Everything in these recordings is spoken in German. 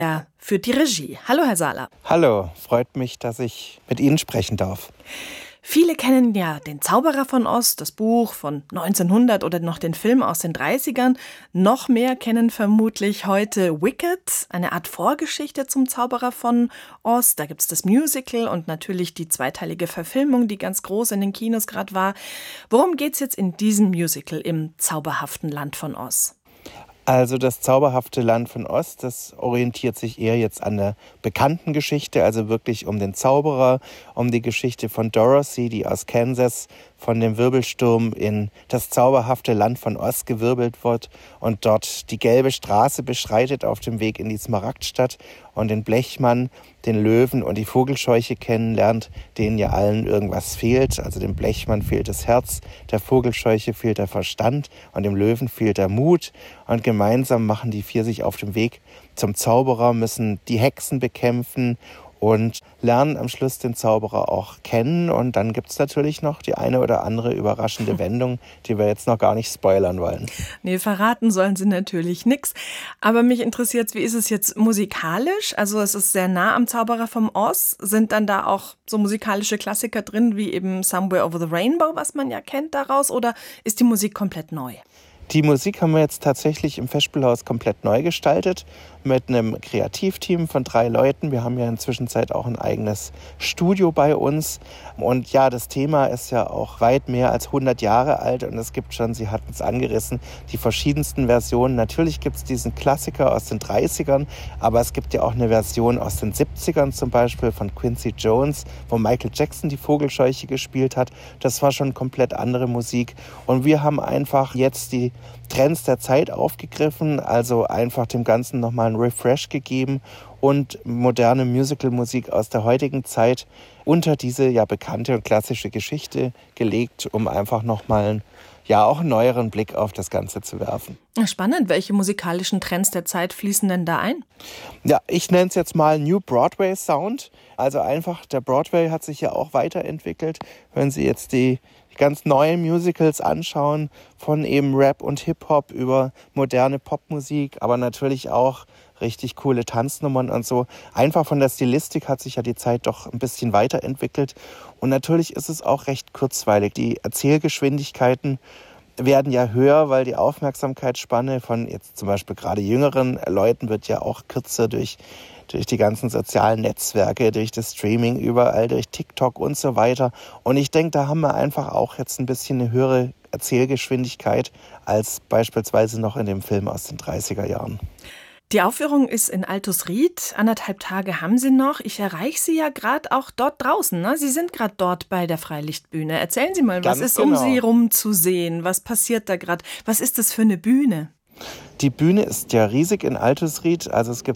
Er führt die Regie. Hallo, Herr Sahler. Hallo, freut mich, dass ich mit Ihnen sprechen darf. Viele kennen ja den Zauberer von Oz, das Buch von 1900 oder noch den Film aus den 30ern. Noch mehr kennen vermutlich heute Wicked, eine Art Vorgeschichte zum Zauberer von Oz. Da gibt es das Musical und natürlich die zweiteilige Verfilmung, die ganz groß in den Kinos gerade war. Worum geht es jetzt in diesem Musical im zauberhaften Land von Oz? Also das zauberhafte Land von Oz, das orientiert sich eher jetzt an der bekannten Geschichte, also wirklich um den Zauberer, um die Geschichte von Dorothy, die aus Kansas von dem Wirbelsturm in das zauberhafte Land von Oz gewirbelt wird und dort die gelbe Straße beschreitet auf dem Weg in die Smaragdstadt und den Blechmann, den Löwen und die Vogelscheuche kennenlernt, denen ja allen irgendwas fehlt. Also dem Blechmann fehlt das Herz, der Vogelscheuche fehlt der Verstand und dem Löwen fehlt der Mut. Und gemeinsam machen die vier sich auf dem Weg zum Zauberer, müssen die Hexen bekämpfen und lernen am Schluss den Zauberer auch kennen. Und dann gibt es natürlich noch die eine oder andere überraschende Wendung, die wir jetzt noch gar nicht spoilern wollen. Nee, verraten sollen sie natürlich nichts. Aber mich interessiert, wie ist es jetzt musikalisch? Also es ist sehr nah am Zauberer vom Oz. Sind dann da auch so musikalische Klassiker drin, wie eben Somewhere Over the Rainbow, was man ja kennt daraus? Oder ist die Musik komplett neu? Die Musik haben wir jetzt tatsächlich im Festspielhaus komplett neu gestaltet mit einem Kreativteam von 3 Leuten. Wir haben ja inzwischen auch ein eigenes Studio bei uns. Und ja, das Thema ist ja auch weit mehr als 100 Jahre alt und es gibt schon, Sie hatten es angerissen, die verschiedensten Versionen. Natürlich gibt es diesen Klassiker aus den 30ern, aber es gibt ja auch eine Version aus den 70ern zum Beispiel von Quincy Jones, wo Michael Jackson die Vogelscheuche gespielt hat. Das war schon komplett andere Musik. Und wir haben einfach jetzt die Trends der Zeit aufgegriffen, also einfach dem Ganzen nochmal einen Refresh gegeben und moderne Musical-Musik aus der heutigen Zeit unter diese ja bekannte und klassische Geschichte gelegt, um einfach nochmal auch einen neueren Blick auf das Ganze zu werfen. Spannend, welche musikalischen Trends der Zeit fließen denn da ein? Ja, ich nenne es jetzt mal New Broadway Sound. Also einfach, der Broadway hat sich ja auch weiterentwickelt. Wenn Sie jetzt die ganz neuen Musicals anschauen, von eben Rap und Hip-Hop über moderne Popmusik, aber natürlich auch richtig coole Tanznummern und so. Einfach von der Stilistik hat sich ja die Zeit doch ein bisschen weiterentwickelt. Und natürlich ist es auch recht kurzweilig. Die Erzählgeschwindigkeiten werden ja höher, weil die Aufmerksamkeitsspanne von jetzt zum Beispiel gerade jüngeren Leuten wird ja auch kürzer durch die ganzen sozialen Netzwerke, durch das Streaming überall, durch TikTok und so weiter. Und ich denke, da haben wir einfach auch jetzt ein bisschen eine höhere Erzählgeschwindigkeit als beispielsweise noch in dem Film aus den 30er Jahren. Die Aufführung ist in Altusried. 1,5 Tage haben Sie noch. Ich erreiche Sie ja gerade auch dort draußen. Ne? Sie sind gerade dort bei der Freilichtbühne. Erzählen Sie mal, was ist um Sie rum zu sehen? Was passiert da gerade? Was ist das für eine Bühne? Die Bühne ist ja riesig in Altusried, also es gibt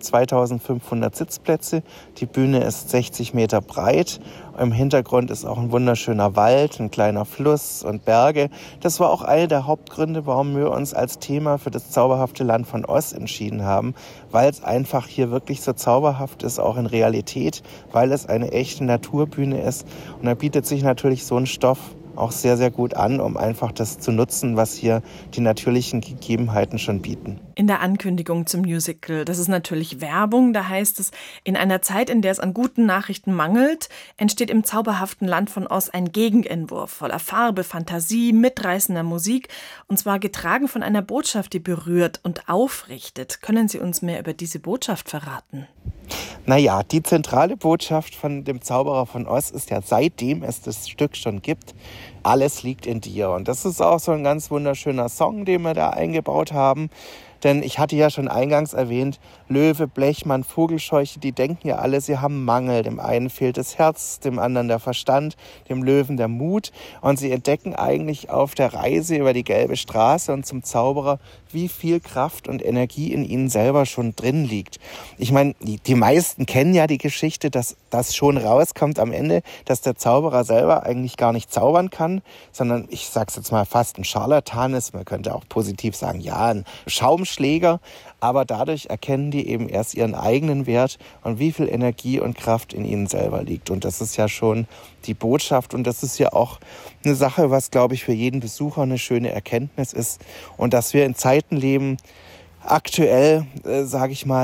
2500 Sitzplätze. Die Bühne ist 60 Meter breit. Im Hintergrund ist auch ein wunderschöner Wald, ein kleiner Fluss und Berge. Das war auch einer der Hauptgründe, warum wir uns als Thema für das zauberhafte Land von Oz entschieden haben, weil es einfach hier wirklich so zauberhaft ist, auch in Realität, weil es eine echte Naturbühne ist. Und da bietet sich natürlich so ein Stoff auch sehr, sehr gut an, um einfach das zu nutzen, was hier die natürlichen Gegebenheiten schon bieten. In der Ankündigung zum Musical, das ist natürlich Werbung, da heißt es, in einer Zeit, in der es an guten Nachrichten mangelt, entsteht im zauberhaften Land von Oz ein Gegenentwurf voller Farbe, Fantasie, mitreißender Musik und zwar getragen von einer Botschaft, die berührt und aufrichtet. Können Sie uns mehr über diese Botschaft verraten? Naja, die zentrale Botschaft von dem Zauberer von Oz ist ja, seitdem es das Stück schon gibt, alles liegt in dir. Und das ist auch so ein ganz wunderschöner Song, den wir da eingebaut haben. Denn ich hatte ja schon eingangs erwähnt, Löwe, Blechmann, Vogelscheuche, die denken ja alle, sie haben Mangel. Dem einen fehlt das Herz, dem anderen der Verstand, dem Löwen der Mut. Und sie entdecken eigentlich auf der Reise über die gelbe Straße und zum Zauberer, wie viel Kraft und Energie in ihnen selber schon drin liegt. Ich meine, die meisten kennen ja die Geschichte, dass das schon rauskommt am Ende, dass der Zauberer selber eigentlich gar nicht zaubern kann, sondern, ich sag's jetzt mal, fast ein Scharlatan ist. Man könnte auch positiv sagen, ja, ein Schaumschläger. Aber dadurch erkennen die eben erst ihren eigenen Wert und wie viel Energie und Kraft in ihnen selber liegt. Und das ist ja schon die Botschaft. Und das ist ja auch eine Sache, was, glaube ich, für jeden Besucher eine schöne Erkenntnis ist. Und dass wir in Zeiten leben, aktuell, sage ich mal,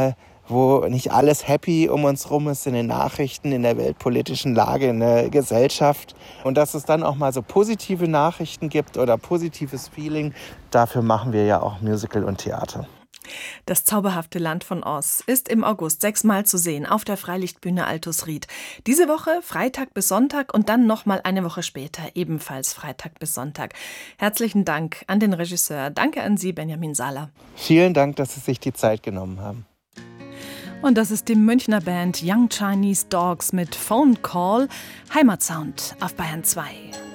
wo nicht alles happy um uns rum ist in den Nachrichten, in der weltpolitischen Lage, in der Gesellschaft. Und dass es dann auch mal so positive Nachrichten gibt oder positives Feeling, dafür machen wir ja auch Musical und Theater. Das zauberhafte Land von Oz ist im August 6-mal zu sehen auf der Freilichtbühne Altusried. Diese Woche Freitag bis Sonntag und dann nochmal eine Woche später ebenfalls Freitag bis Sonntag. Herzlichen Dank an den Regisseur. Danke an Sie, Benjamin Sahler. Vielen Dank, dass Sie sich die Zeit genommen haben. Und das ist die Münchner Band Young Chinese Dogs mit Phone Call, Heimatsound auf Bayern 2.